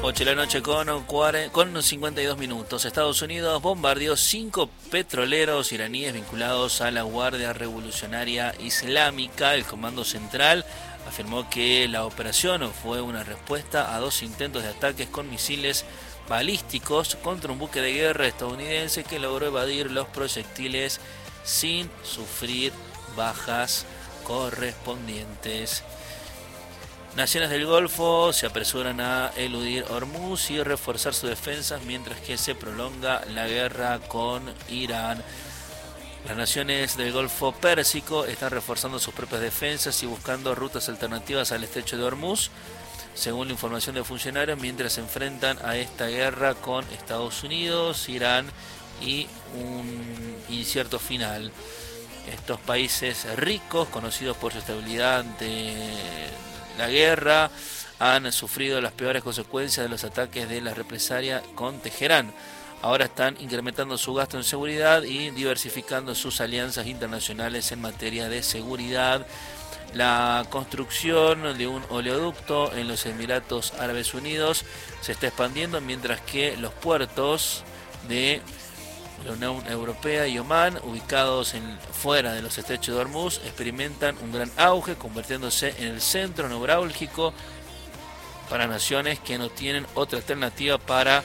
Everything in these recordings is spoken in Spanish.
8 de la noche con 52 minutos. Estados Unidos bombardeó 5 petroleros iraníes vinculados a la Guardia Revolucionaria Islámica. El Comando Central afirmó que la operación fue una respuesta a 2 intentos de ataques con misiles balísticos contra un buque de guerra estadounidense que logró evadir los proyectiles sin sufrir bajas correspondientes. Naciones del Golfo se apresuran a eludir Hormuz y reforzar sus defensas mientras que se prolonga la guerra con Irán. Las naciones del Golfo Pérsico están reforzando sus propias defensas y buscando rutas alternativas al estrecho de Hormuz, según la información de funcionarios, mientras se enfrentan a esta guerra con Estados Unidos, Irán y un incierto final. Estos países ricos, conocidos por su estabilidad de la guerra, han sufrido las peores consecuencias de los ataques de la represalia con Teherán. Ahora están incrementando su gasto en seguridad y diversificando sus alianzas internacionales en materia de seguridad. La construcción de un oleoducto en los Emiratos Árabes Unidos se está expandiendo, mientras que los puertos de la Unión Europea y Omán, ubicados fuera de los estrechos de Hormuz, experimentan un gran auge, convirtiéndose en el centro neurálgico para naciones que no tienen otra alternativa para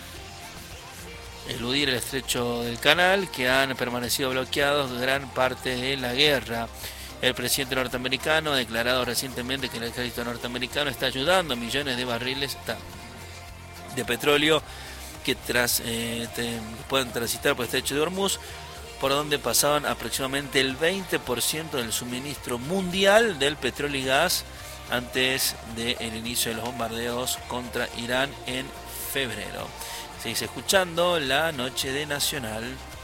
eludir el estrecho del canal, que han permanecido bloqueados gran parte de la guerra. El presidente norteamericano ha declarado recientemente que el ejército norteamericano está ayudando a millones de barriles de petróleo que pueden transitar por el estrecho de Hormuz, por donde pasaban aproximadamente el 20% del suministro mundial del petróleo y gas antes del inicio de los bombardeos contra Irán en febrero. Seguís escuchando La Noche de Nacional.